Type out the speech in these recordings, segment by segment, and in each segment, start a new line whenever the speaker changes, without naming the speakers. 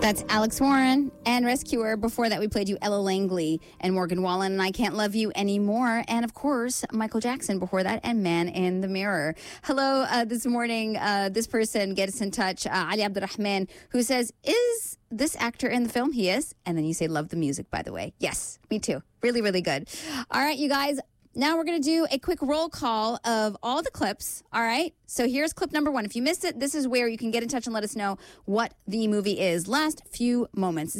That's Alex Warren and Rescuer. Before that, we played you Ella Langley and Morgan Wallen and I Can't Love You Anymore. And, of course, Michael Jackson before that and Man in the Mirror. Hello, this morning, this person gets in touch, Ali Abdurrahman, who says, is this actor in the film? He is. And then you say, love the music, by the way. Yes, me too. Really, really good. All right, you guys. Now we're going to do a quick roll call of all the clips, all right? So here's clip number 1. If you missed it, this is where you can get in touch and let us know what the movie is. Last few moments,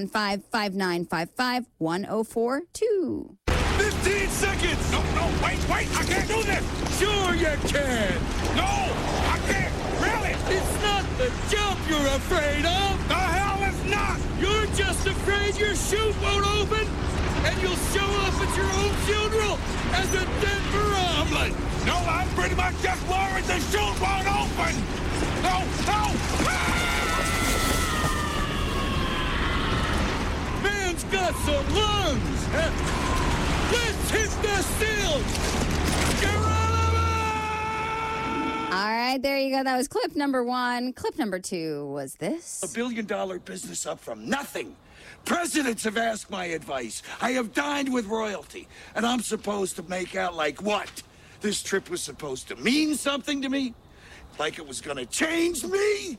015-5955-1042.
15 seconds! No, wait, I can't do this! Sure you can! No, I can't, really! It's not the jump you're afraid of! The hell it's not! You're just afraid your chute won't open, and you'll show up at your own funeral as a Denver omelet! No, I'm pretty much just worried the chute won't open! No! Man's got some lungs! Let's hit the seals!
All right, there you go. That was clip number 1. Clip number 2 was this.
$1 billion business up from nothing. Presidents have asked my advice. I have dined with royalty. And I'm supposed to make out like what? This trip was supposed to mean something to me? Like it was gonna change me?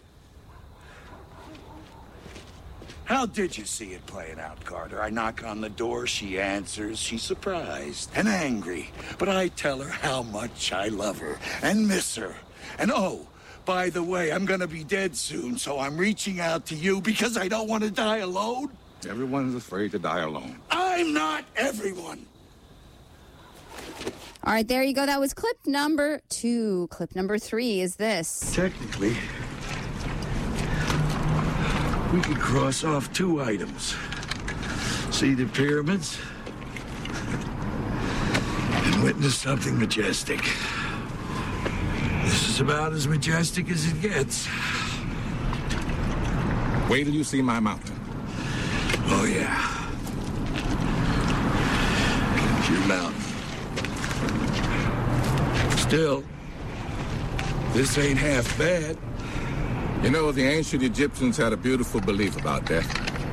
How did you see it playing out, Carter? I knock on the door, she answers, she's surprised and angry. But I tell her how much I love her and miss her. And oh, by the way, I'm gonna be dead soon, so I'm reaching out to you because I don't want to die alone.
Everyone's afraid to die alone.
I'm not everyone.
All right, there you go. That was clip number 2. Clip number 3 is this.
Technically, we could cross off 2 items. See the pyramids and witness something majestic. This is about as majestic as it gets.
Wait till you see my mountain.
Oh, yeah. It's your mountain. Still, this ain't half bad.
You know, the ancient Egyptians had a beautiful belief about death.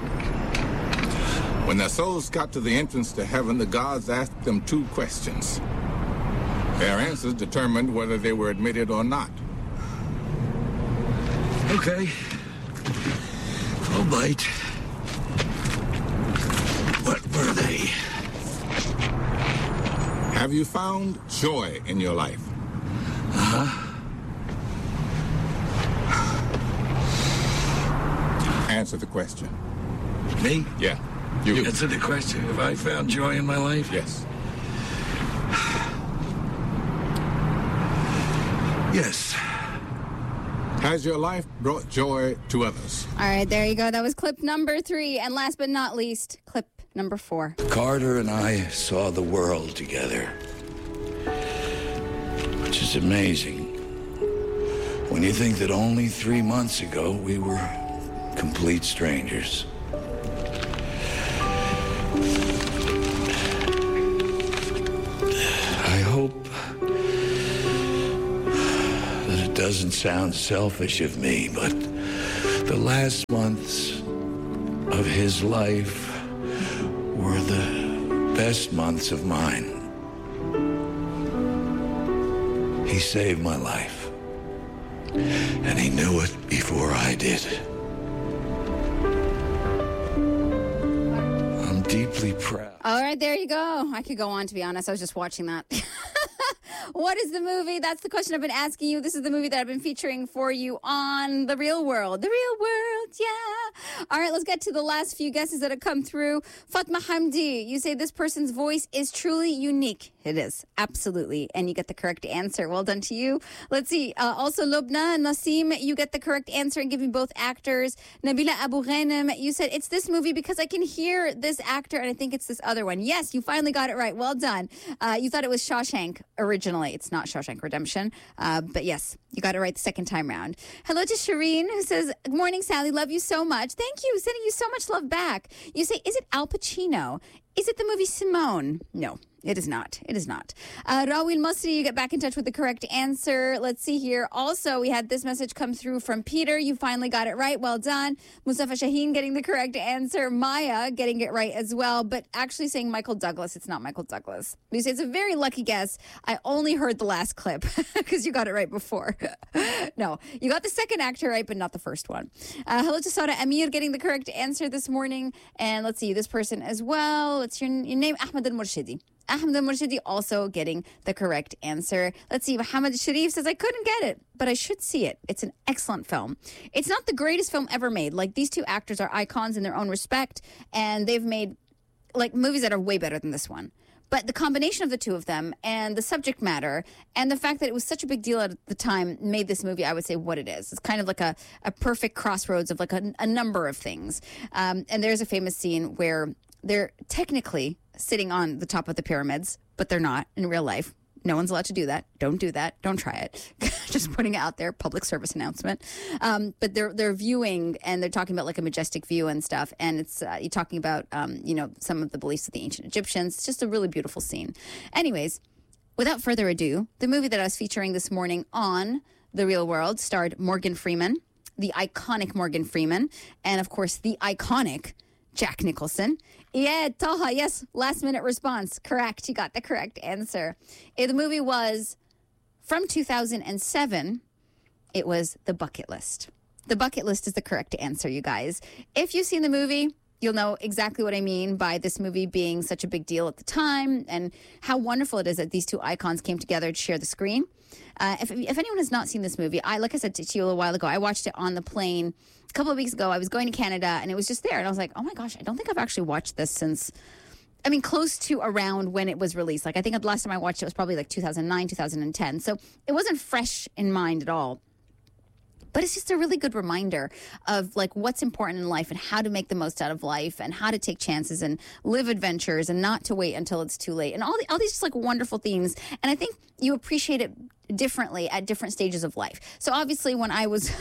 When their souls got to the entrance to heaven, the gods asked them 2 questions. Their answers determined whether they were admitted or not.
Okay. I'll bite. What were they?
Have you found joy in your life? Answer the question.
Me?
Yeah, you.
Answer the question. Have I found joy in my life?
Yes.
Yes.
Has your life brought joy to others?
All right, there you go. That was clip number 3. And last but not least, clip number 4.
Carter and I saw the world together, which is amazing when you think that only 3 months ago we were complete strangers. I hope that it doesn't sound selfish of me, but the last months of his life were the best months of mine. He saved my life, and he knew it before I did. I'm deeply proud.
All right, there you go. I could go on, to be honest. I was just watching that. What is the movie? That's the question I've been asking you. This is the movie that I've been featuring for you on The Real World. The Real World, yeah. All right, let's get to the last few guesses that have come through. Fatma Hamdi, you say this person's voice is truly unique. It is, absolutely. And you get the correct answer. Well done to you. Let's see. Also, Lubna Nasim, you get the correct answer and give me both actors. Nabila Abu Ghanem, you said it's this movie because I can hear this actor and I think it's this other one. Yes, you finally got it right. Well done. You thought it was Shawshank originally. It's not Shawshank Redemption. But yes, you got it right the second time round. Hello to Shireen, who says, good morning, Sally. Love you so much. Thank you. Sending you so much love back. You say, is it Al Pacino? Is it the movie Simone? No. It is not. It is not. Rawil Masri, you get back in touch with the correct answer. Let's see here. Also, we had this message come through from Peter. You finally got it right. Well done. Mustafa Shaheen getting the correct answer. Maya getting it right as well, but actually saying Michael Douglas. It's not Michael Douglas. You say it's a very lucky guess. I only heard the last clip because you got it right before. No, you got the second actor right, but not the first one. Hello to Sada Amir getting the correct answer this morning. And let's see, this person as well. What's your name? Ahmed Al-Murshidi. Ahmed Al-Murshidi also getting the correct answer. Let's see. Mohammed Sharif says, I couldn't get it, but I should see it. It's an excellent film. It's not the greatest film ever made. Like, these two actors are icons in their own respect, and they've made, like, movies that are way better than this one. But the combination of the two of them and the subject matter and the fact that it was such a big deal at the time made this movie, I would say, what it is. It's kind of like a perfect crossroads of, like, a number of things. And there's a famous scene where they're technically sitting on the top of the pyramids, but they're not in real life. No one's allowed to do that. Don't do that. Don't try it. Just putting it out there, public service announcement. But they're viewing, and they're talking about like a majestic view and stuff. And it's you're talking about some of the beliefs of the ancient Egyptians. It's just a really beautiful scene. Anyways, without further ado, the movie that I was featuring this morning on The Real World starred Morgan Freeman, the iconic Morgan Freeman, and of course the iconic Jack Nicholson. Yeah, Taha, yes, last minute response. Correct. You got the correct answer. The movie was from 2007. It was The Bucket List. The Bucket List is the correct answer, you guys. If you've seen the movie, you'll know exactly what I mean by this movie being such a big deal at the time and how wonderful it is that these two icons came together to share the screen. If anyone has not seen this movie, like I said to you a little while ago, I watched it on the plane a couple of weeks ago. I was going to Canada, and it was just there. And I was like, oh, my gosh, I don't think I've actually watched this since, close to around when it was released. Like, I think the last time I watched it was probably like 2009, 2010. So it wasn't fresh in mind at all. But it's just a really good reminder of like what's important in life and how to make the most out of life and how to take chances and live adventures and not to wait until it's too late and all these just like wonderful themes. And I think you appreciate it differently at different stages of life. So obviously when I was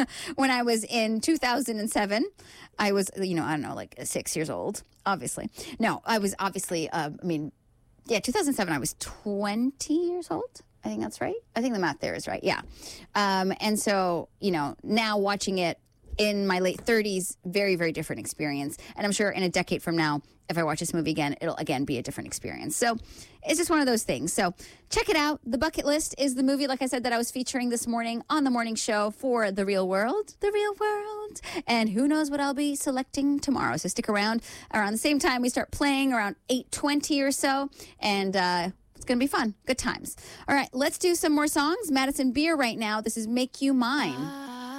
in 2007, I was, like 6 years old, obviously. No, I was obviously, 2007, I was 20 years old. I think that's right. I think the math there is right. Yeah. And so, now watching it in my late 30s, very, very different experience. And I'm sure in a decade from now, if I watch this movie again, it'll again be a different experience. So it's just one of those things. So check it out. The Bucket List is the movie, like I said, that I was featuring this morning on the morning show for The Real World. The Real World. And who knows what I'll be selecting tomorrow. So stick around. Around the same time, we start playing around 8:20 or so. And, it's going to be fun. Good times. All right, let's do some more songs. Madison Beer right now. This is Make You Mine.